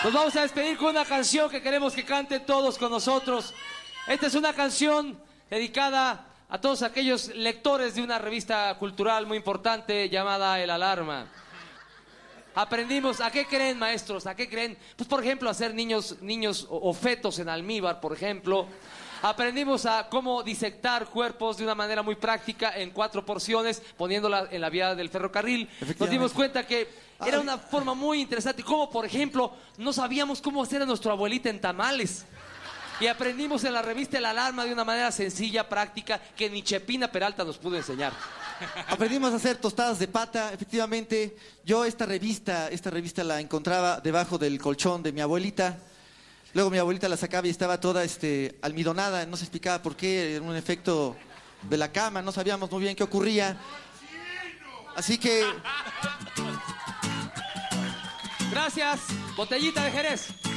Nos vamos a despedir con una canción que queremos que canten todos con nosotros. Esta es una canción dedicada a todos aquellos lectores de una revista cultural muy importante llamada El Alarma. Aprendimos, ¿a qué creen, maestros? ¿A qué creen? Pues, por ejemplo, a ser niños o fetos en almíbar, por ejemplo. Aprendimos a cómo disectar cuerpos de una manera muy práctica en 4 porciones, poniéndola en la vía del ferrocarril. Nos dimos cuenta que era una forma muy interesante. Como, por ejemplo, no sabíamos cómo hacer a nuestra abuelita en tamales. Y aprendimos en la revista El Alarma de una manera sencilla, práctica, que ni Chepina Peralta nos pudo enseñar. Aprendimos a hacer tostadas de pata, efectivamente. Yo esta revista la encontraba debajo del colchón de mi abuelita. Luego mi abuelita la sacaba y estaba toda almidonada, no se explicaba por qué, era un efecto de la cama, no sabíamos muy bien qué ocurría. Así que... Gracias, Botellita de Jerez.